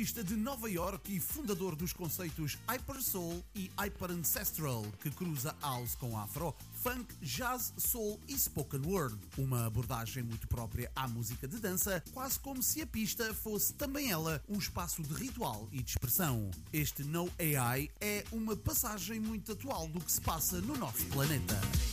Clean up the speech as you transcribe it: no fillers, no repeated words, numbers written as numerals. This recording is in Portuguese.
artista de Nova York e fundador dos conceitos Hyper Soul e Hyper Ancestral, que cruza house com afro, funk, jazz, soul e spoken word. Uma abordagem muito própria à música de dança, quase como se a pista fosse também ela um espaço de ritual e de expressão. Este No AI é uma passagem muito atual do que se passa no nosso planeta.